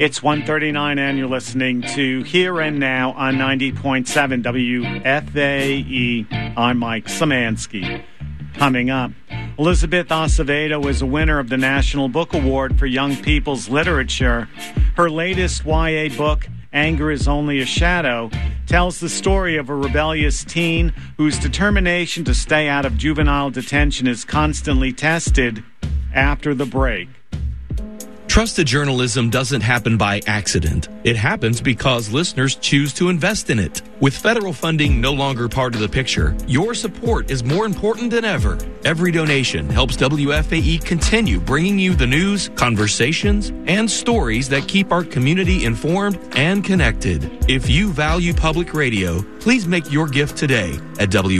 It's 1:39 and you're listening to Here and Now on 90.7 WFAE. I'm Mike Szymanski. Coming up, Elizabeth Acevedo is a winner of the National Book Award for Young People's Literature. Her latest YA book, Anger is Only a Shadow, tells the story of a rebellious teen whose determination to stay out of juvenile detention is constantly tested. After the break. Trusted journalism doesn't happen by accident. It happens because listeners choose to invest in it. With federal funding no longer part of the picture, your support is more important than ever. Every donation helps WFAE continue bringing you the news, conversations, and stories that keep our community informed and connected. If you value public radio, please make your gift today at